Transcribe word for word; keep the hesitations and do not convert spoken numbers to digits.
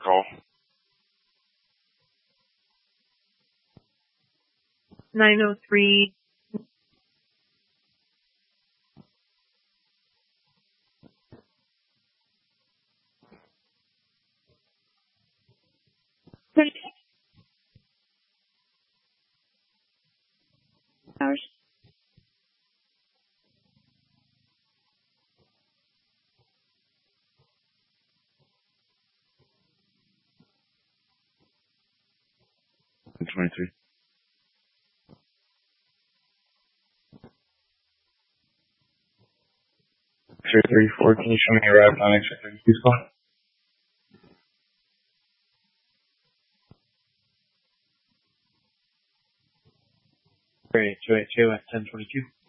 call. nine oh three. Hours. twenty-three. Sure, three, four, can you show me your route on extra thirty-two spot? Great, two eight two at ten twenty-two.